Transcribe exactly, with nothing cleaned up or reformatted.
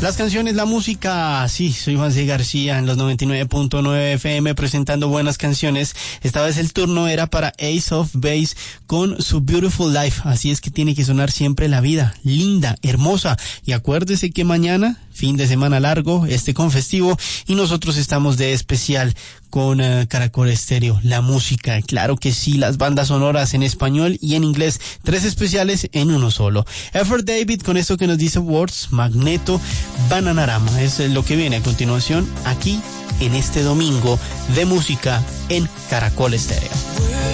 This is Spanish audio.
Las canciones, la música, sí, soy Juan C. García en los noventa y nueve punto nueve F M presentando buenas canciones. Esta vez el turno era para Ace of Base con su Beautiful Life. Así es que tiene que sonar siempre la vida, linda, hermosa. Y acuérdese que mañana, fin de semana largo, este con festivo, y nosotros estamos de especial con uh, Caracol Estéreo, la música, claro que sí, las bandas sonoras en español y en inglés, tres especiales en uno solo. Effort David con esto que nos dice Words, Magneto, Bananarama, es lo que viene a continuación aquí en este domingo de música en Caracol Estéreo.